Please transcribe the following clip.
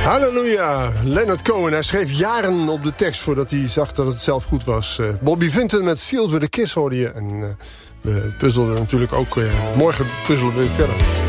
Halleluja, Leonard Cohen. Hij schreef jaren op de tekst voordat hij zag dat het zelf goed was. Bobby Vinton met Sealed with a Kiss hoorde je. En we puzzelden natuurlijk ook. Morgen puzzelen we verder.